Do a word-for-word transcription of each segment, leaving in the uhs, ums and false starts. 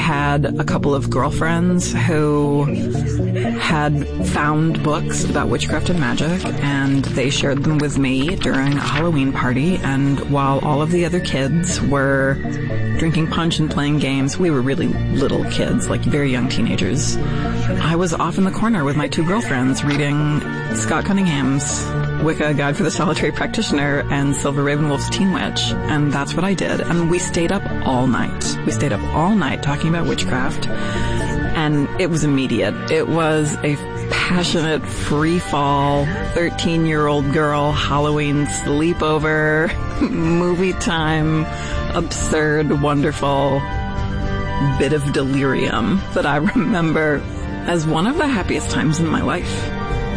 had a couple of girlfriends who had found books about witchcraft and magic, and they shared them with me during a Halloween party. And while all of the other kids were drinking punch and playing games, we were really little kids, like very young teenagers, I was off in the corner with my two girlfriends reading Scott Cunningham's Wicca Guide for the Solitary Practitioner and Silver Ravenwolf's Teen Witch. And that's what I did. And we stayed up all night. We stayed up all night talking about witchcraft. And it was immediate. It was a passionate, free-fall, thirteen-year-old girl Halloween sleepover, movie time, absurd, wonderful bit of delirium that I remember as one of the happiest times in my life.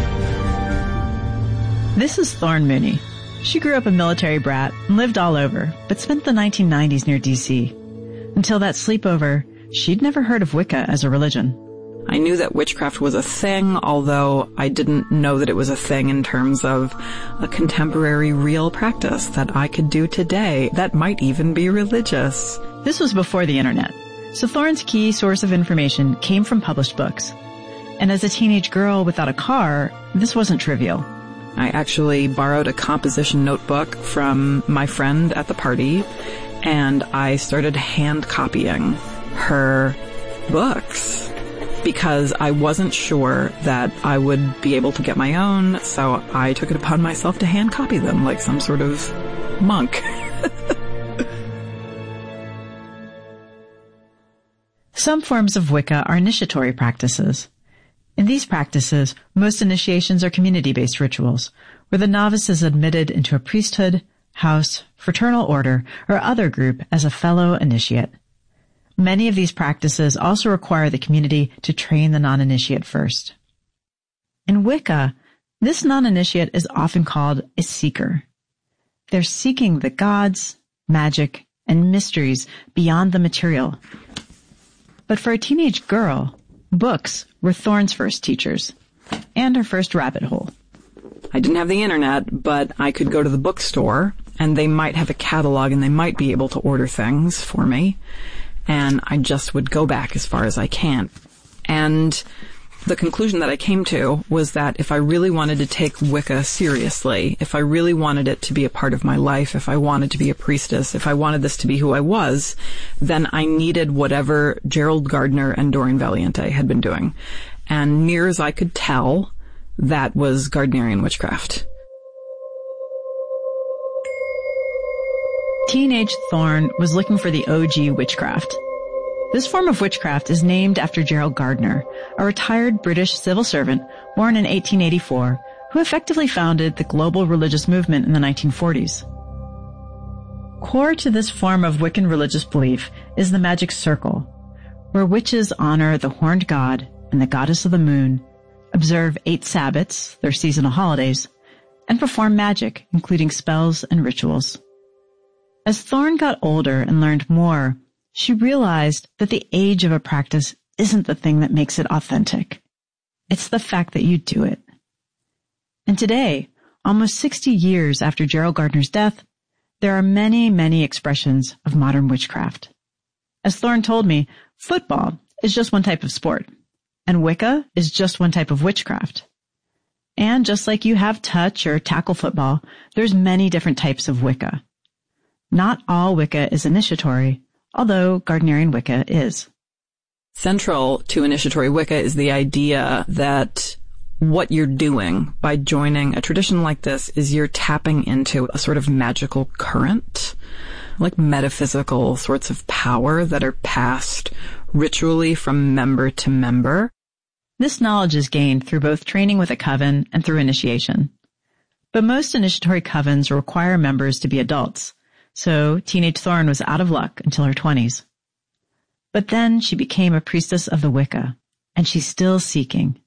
This is Thorn Mooney. She grew up a military brat and lived all over, but spent the nineteen nineties near D C. Until that sleepover, she'd never heard of Wicca as a religion. I knew that witchcraft was a thing, although I didn't know that it was a thing in terms of a contemporary real practice that I could do today that might even be religious. This was before the internet, so Thorn's key source of information came from published books. And as a teenage girl without a car, this wasn't trivial. I actually borrowed a composition notebook from my friend at the party, and I started hand copying her books because I wasn't sure that I would be able to get my own, so I took it upon myself to hand copy them like some sort of monk. Some forms of Wicca are initiatory practices. In these practices, most initiations are community-based rituals, where the novice is admitted into a priesthood, house, fraternal order, or other group as a fellow initiate. Many of these practices also require the community to train the non-initiate first. In Wicca, this non-initiate is often called a seeker. They're seeking the gods, magic, and mysteries beyond the material. But for a teenage girl, books were Thorn's first teachers, and her first rabbit hole. I didn't have the internet, but I could go to the bookstore, and they might have a catalog, and they might be able to order things for me, and I just would go back as far as I can. And the conclusion that I came to was that if I really wanted to take Wicca seriously, if I really wanted it to be a part of my life, if I wanted to be a priestess, if I wanted this to be who I was, then I needed whatever Gerald Gardner and Doreen Valiente had been doing. And near as I could tell, that was Gardnerian witchcraft. Teenage Thorn was looking for the O G witchcraft. This form of witchcraft is named after Gerald Gardner, a retired British civil servant born in eighteen eighty-four, who effectively founded the global religious movement in the nineteen forties. Core to this form of Wiccan religious belief is the magic circle, where witches honor the horned god and the goddess of the moon, observe eight Sabbats, their seasonal holidays, and perform magic, including spells and rituals. As Thorn got older and learned more, she realized that the age of a practice isn't the thing that makes it authentic. It's the fact that you do it. And today, almost sixty years after Gerald Gardner's death, there are many, many expressions of modern witchcraft. As Thorn told me, football is just one type of sport, and Wicca is just one type of witchcraft. And just like you have touch or tackle football, there's many different types of Wicca. Not all Wicca is initiatory, although Gardnerian Wicca is. Central to initiatory Wicca is the idea that what you're doing by joining a tradition like this is you're tapping into a sort of magical current, like metaphysical sorts of power that are passed ritually from member to member. This knowledge is gained through both training with a coven and through initiation. But most initiatory covens require members to be adults, so teenage Thorn was out of luck until her twenties. But then she became a priestess of the Wicca, and she's still seeking.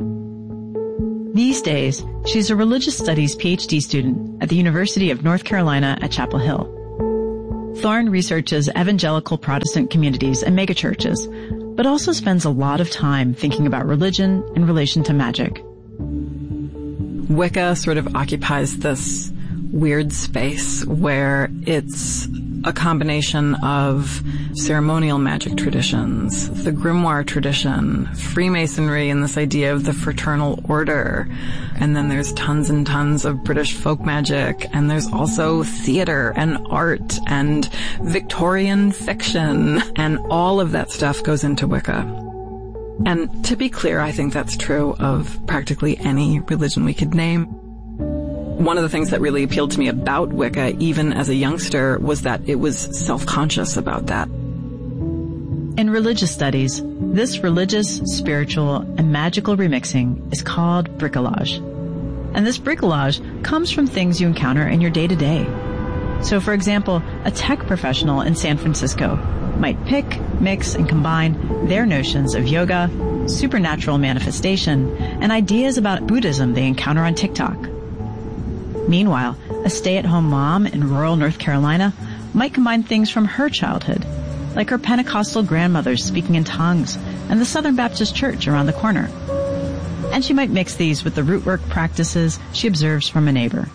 These days, she's a religious studies P H D student at the University of North Carolina at Chapel Hill. Thorn researches evangelical Protestant communities and megachurches, but also spends a lot of time thinking about religion in relation to magic. Wicca sort of occupies this weird space where it's a combination of ceremonial magic traditions, the grimoire tradition, Freemasonry, and this idea of the fraternal order. And then there's tons and tons of British folk magic, and there's also theater and art and Victorian fiction, and all of that stuff goes into Wicca. And to be clear, I think that's true of practically any religion we could name. One of the things that really appealed to me about Wicca, even as a youngster, was that it was self-conscious about that. In religious studies, this religious, spiritual, and magical remixing is called bricolage. And this bricolage comes from things you encounter in your day-to-day. So, for example, a tech professional in San Francisco might pick, mix, and combine their notions of yoga, supernatural manifestation, and ideas about Buddhism they encounter on TikTok. Meanwhile, a stay-at-home mom in rural North Carolina might combine things from her childhood, like her Pentecostal grandmother's speaking in tongues and the Southern Baptist Church around the corner. And she might mix these with the rootwork practices she observes from a neighbor.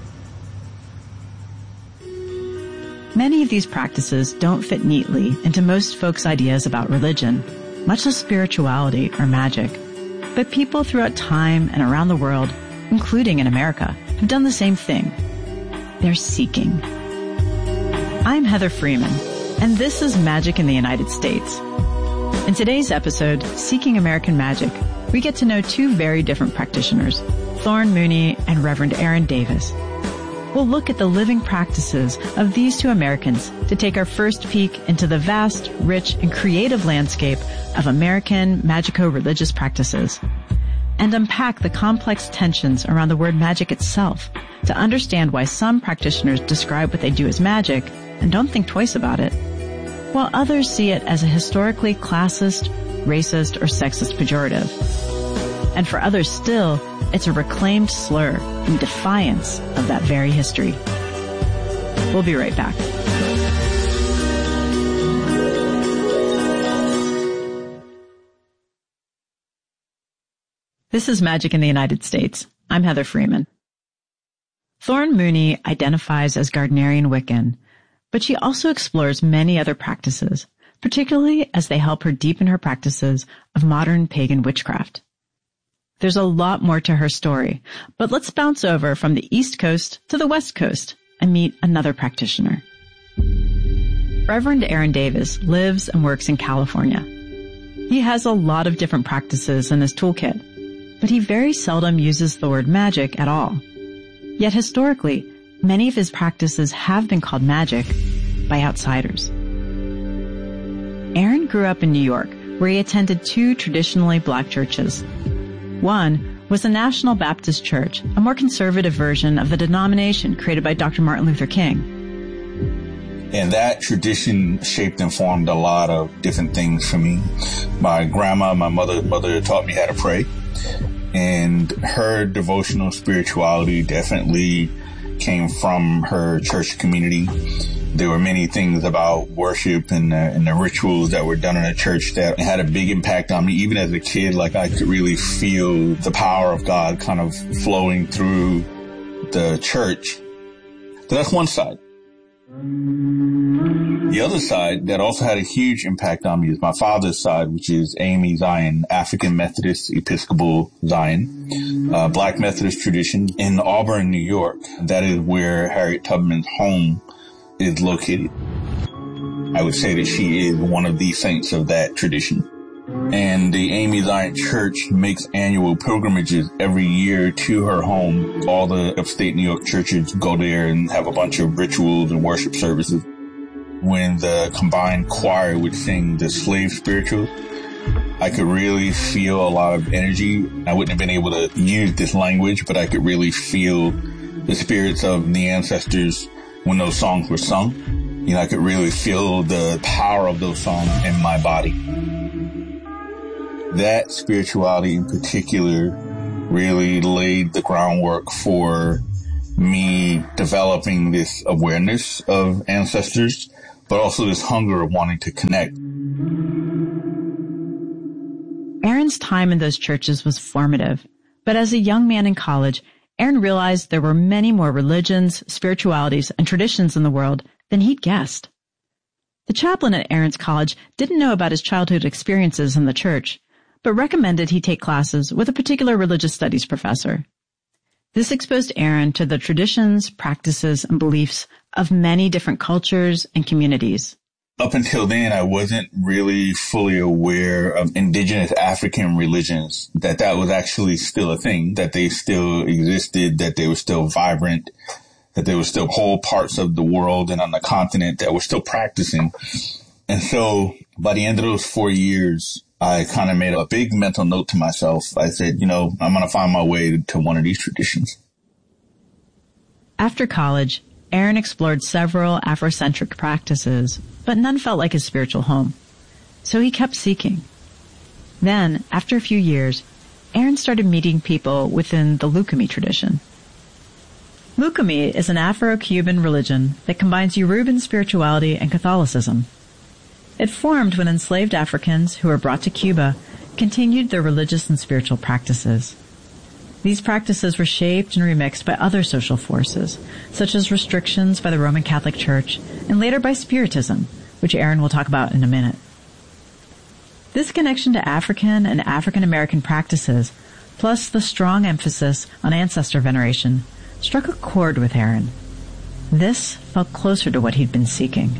Many of these practices don't fit neatly into most folks' ideas about religion, much less spirituality or magic. But people throughout time and around the world, including in America, have done the same thing. They're seeking. I'm Heather Freeman, and this is Magic in the United States. In today's episode, Seeking American Magic, we get to know two very different practitioners, Thorne Mooney and Reverend Aaron Davis. We'll look at the living practices of these two Americans to take our first peek into the vast, rich, and creative landscape of American magico-religious practices, and unpack the complex tensions around the word magic itself to understand why some practitioners describe what they do as magic and don't think twice about it, while others see it as a historically classist, racist, or sexist pejorative. And for others still, it's a reclaimed slur in defiance of that very history. We'll be right back. This is Magic in the United States. I'm Heather Freeman. Thorne Mooney identifies as Gardnerian Wiccan, but she also explores many other practices, particularly as they help her deepen her practices of modern pagan witchcraft. There's a lot more to her story, but let's bounce over from the East Coast to the West Coast and meet another practitioner. Reverend Aaron Davis lives and works in California. He has a lot of different practices in his toolkit, but he very seldom uses the word magic at all. Yet historically, many of his practices have been called magic by outsiders. Aaron grew up in New York, where he attended two traditionally black churches. One was the National Baptist Church, a more conservative version of the denomination created by Doctor Martin Luther King. And that tradition shaped and formed a lot of different things for me. My grandma, my mother, mother taught me how to pray. And her devotional spirituality definitely came from her church community. There were many things about worship and, uh, and the rituals that were done in a church that had a big impact on me. Even as a kid, like I could really feel the power of God kind of flowing through the church. So that's one side. The other side that also had a huge impact on me is my father's side, which is A M E Zion, African Methodist Episcopal Zion, uh, Black Methodist tradition in Auburn, New York. That is where Harriet Tubman's home is located. I would say that she is one of the saints of that tradition. And the A M E Zion Church makes annual pilgrimages every year to her home. All the upstate New York churches go there and have a bunch of rituals and worship services. When the combined choir would sing the slave spirituals, I could really feel a lot of energy. I wouldn't have been able to use this language, but I could really feel the spirits of the ancestors when those songs were sung. You know, I could really feel the power of those songs in my body. That spirituality in particular really laid the groundwork for me developing this awareness of ancestors, but also this hunger of wanting to connect. Aaron's time in those churches was formative, but as a young man in college, Aaron realized there were many more religions, spiritualities, and traditions in the world than he'd guessed. The chaplain at Aaron's college didn't know about his childhood experiences in the church, but recommended he take classes with a particular religious studies professor. This exposed Aaron to the traditions, practices, and beliefs of many different cultures and communities. Up until then, I wasn't really fully aware of indigenous African religions, that that was actually still a thing, that they still existed, that they were still vibrant, that there were still whole parts of the world and on the continent that were still practicing. And so by the end of those four years, I kind of made a big mental note to myself. I said, you know, I'm going to find my way to one of these traditions. After college, Aaron explored several Afrocentric practices, but none felt like his spiritual home. So he kept seeking. Then, after a few years, Aaron started meeting people within the Lukumi tradition. Lukumi is an Afro-Cuban religion that combines Yoruban spirituality and Catholicism. It formed when enslaved Africans who were brought to Cuba continued their religious and spiritual practices. These practices were shaped and remixed by other social forces, such as restrictions by the Roman Catholic Church and later by Spiritism, which Aaron will talk about in a minute. This connection to African and African American practices, plus the strong emphasis on ancestor veneration, struck a chord with Aaron. This felt closer to what he'd been seeking.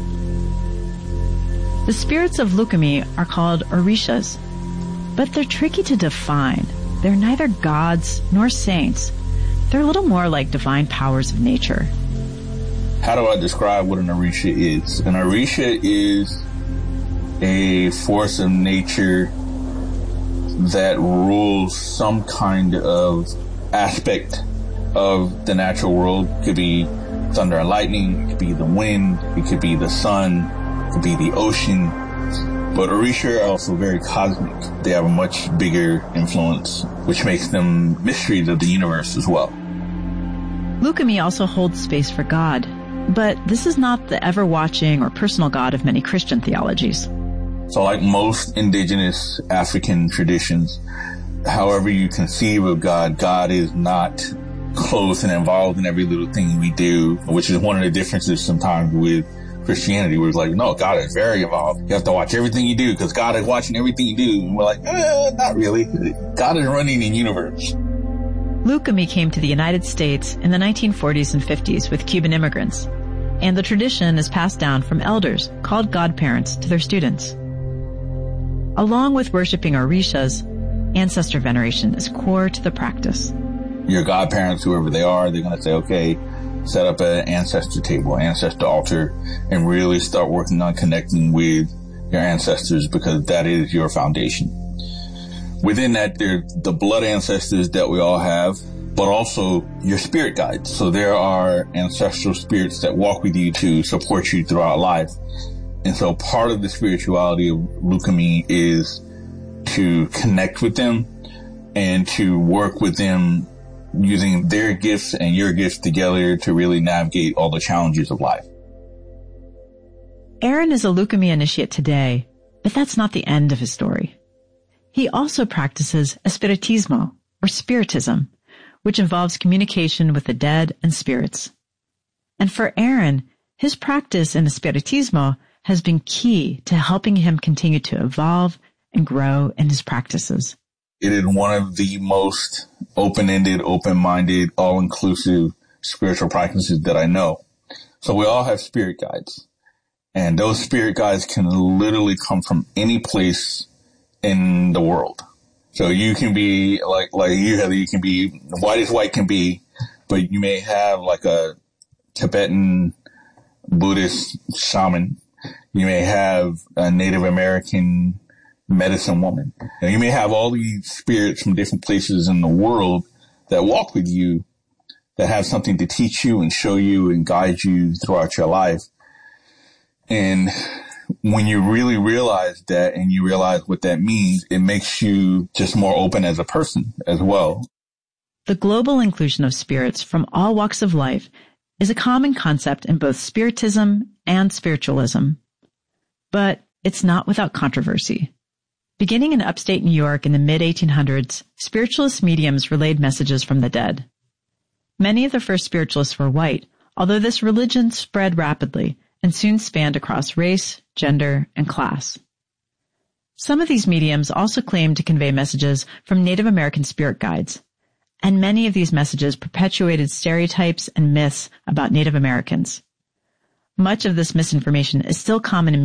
The spirits of Lukumi are called Orishas, but they're tricky to define. They're neither gods nor saints. They're a little more like divine powers of nature. How do I describe what an Orisha is? An Orisha is a force of nature that rules some kind of aspect of the natural world. It could be thunder and lightning, it could be the wind, it could be the sun, it could be the ocean. But Orisha are also very cosmic. They have a much bigger influence, which makes them mysteries of the universe as well. Lukumi also holds space for God, but this is not the ever-watching or personal God of many Christian theologies. So like most indigenous African traditions, however you conceive of God, God is not close and involved in every little thing we do, which is one of the differences sometimes with Christianity, where it's like, no, God is very involved. You have to watch everything you do because God is watching everything you do. And we're like, eh, not really. God is running the universe. Lukumi came to the United States in the nineteen forties and fifties with Cuban immigrants, and the tradition is passed down from elders called godparents to their students. Along with worshiping Orishas, ancestor veneration is core to the practice. Your godparents, whoever they are, they're going to say, okay, set up an ancestor table, ancestor altar, and really start working on connecting with your ancestors because that is your foundation. Within that, there are the blood ancestors that we all have, but also your spirit guides. So there are ancestral spirits that walk with you to support you throughout life. And so part of the spirituality of Lukumi is to connect with them and to work with them using their gifts and your gifts together to really navigate all the challenges of life. Aaron is a Lukumi initiate today, but that's not the end of his story. He also practices Espiritismo, or Spiritism, which involves communication with the dead and spirits. And for Aaron, his practice in Espiritismo has been key to helping him continue to evolve and grow in his practices. It is one of the most open-ended, open-minded, all-inclusive spiritual practices that I know. So we all have spirit guides. And those spirit guides can literally come from any place in the world. So you can be like, like you, Heather, you can be white as white can be, but you may have like a Tibetan Buddhist shaman. You may have a Native American medicine woman. Now, you may have all these spirits from different places in the world that walk with you, that have something to teach you and show you and guide you throughout your life. And when you really realize that and you realize what that means, it makes you just more open as a person as well. The global inclusion of spirits from all walks of life is a common concept in both Spiritism and spiritualism. But it's not without controversy. Beginning in upstate New York in the mid eighteen hundreds, spiritualist mediums relayed messages from the dead. Many of the first spiritualists were white, although this religion spread rapidly and soon spanned across race, gender, and class. Some of these mediums also claimed to convey messages from Native American spirit guides, and many of these messages perpetuated stereotypes and myths about Native Americans. Much of this misinformation is still common in